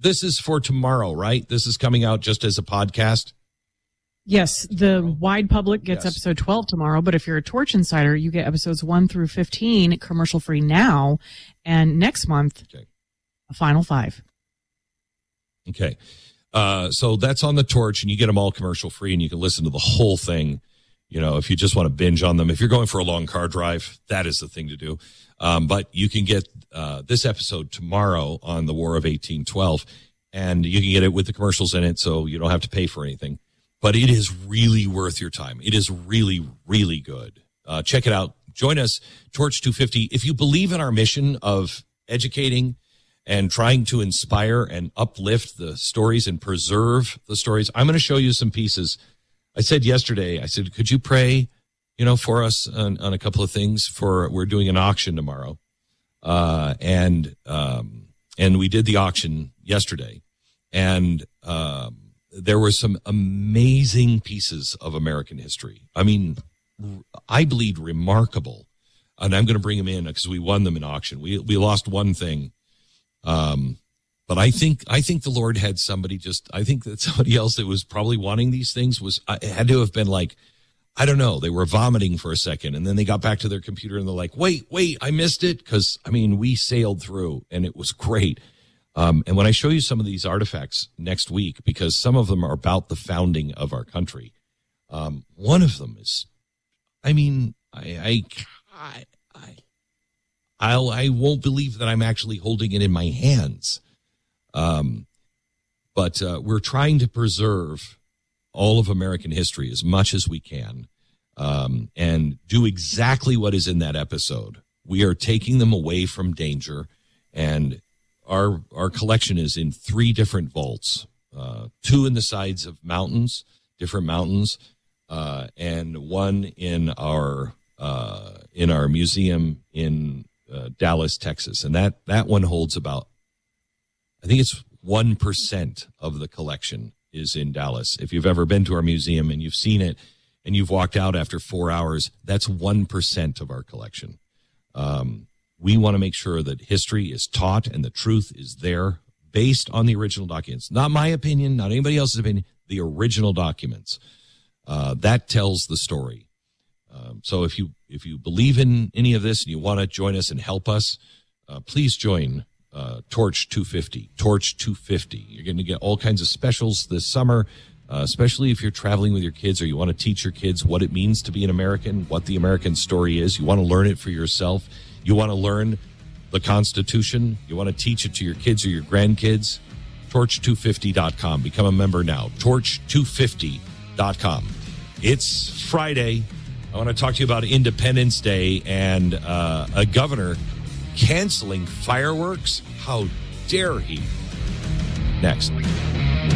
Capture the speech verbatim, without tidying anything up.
this is for tomorrow, right? This is coming out just as a podcast. Yes, the wide public gets Yes. episode twelve tomorrow, but if you're a Torch Insider, you get episodes one through fifteen commercial free now, and next month, Okay. a final five. Okay. Uh, so that's on the Torch, and you get them all commercial free, and you can listen to the whole thing. You know, if you just want to binge on them, if you're going for a long car drive, that is the thing to do. Um, but you can get uh, this episode tomorrow on the War of eighteen twelve, and you can get it with the commercials in it, so you don't have to pay for anything. But it is really worth your time. It is really, really good. Uh, check it out. Join us, Torch two fifty. If you believe in our mission of educating and trying to inspire and uplift the stories and preserve the stories, I'm going to show you some pieces. I said yesterday, I said, could you pray, you know, for us on, on a couple of things? For we're doing an auction tomorrow, uh, and um, and we did the auction yesterday, and um, there were some amazing pieces of American history. I mean, I believe remarkable, and I'm going to bring them in because we won them in auction. We we lost one thing. Um, but I think, I think the Lord had somebody just, I think that somebody else that was probably wanting these things was, it had to have been like, I don't know. They were vomiting for a second, and then they got back to their computer and they're like, wait, wait, I missed it. Cause I mean, we sailed through and it was great. Um, and when I show you some of these artifacts next week, because some of them are about the founding of our country. Um, one of them is, I mean, I, I, I, I'll, I won't believe that I'm actually holding it in my hands. Um, but uh, we're trying to preserve all of American history as much as we can, um, and do exactly what is in that episode. We are taking them away from danger, and our our collection is in three different vaults, uh, two in the sides of mountains, different mountains, uh, and one in our uh, in our museum in uh, Dallas, Texas, and that that one holds about, I think it's one percent of the collection is in Dallas. If you've ever been to our museum and you've seen it and you've walked out after four hours, that's one percent of our collection. Um, we want to make sure that history is taught and the truth is there based on the original documents. Not my opinion, not anybody else's opinion, the original documents. Uh, that tells the story. Um, so if you if you believe in any of this and you want to join us and help us, uh, please join uh, Torch two fifty. Torch two fifty. You're going to get all kinds of specials this summer, uh, especially if you're traveling with your kids or you want to teach your kids what it means to be an American, what the American story is. You want to learn it for yourself. You want to learn the Constitution. You want to teach it to your kids or your grandkids. torch two fifty dot com. Become a member now. torch two fifty dot com. It's Friday. I want to talk to you about Independence Day and uh, a governor canceling fireworks. How dare he? Next.